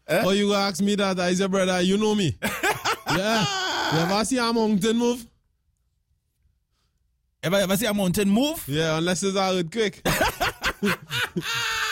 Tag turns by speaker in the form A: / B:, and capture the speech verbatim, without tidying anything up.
A: Eh?
B: Or you gonna ask me that I your brother, you know me. Yeah. You ever see a mountain move?
A: Ever, ever see a mountain move?
B: Yeah, unless it's a earthquake.